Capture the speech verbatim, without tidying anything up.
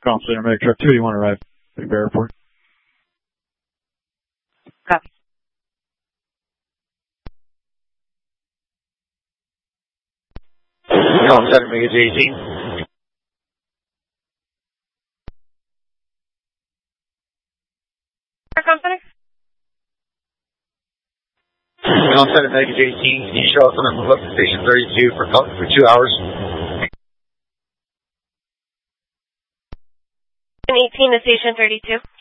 Golf Center Medic Truck two, you want to arrive at the airport? Copy. Golf Center Medic eighteen. Golf Center? Golf Center Medic eighteen, can you show us on the to station thirty-two for, for two hours? eighteen to station thirty-two.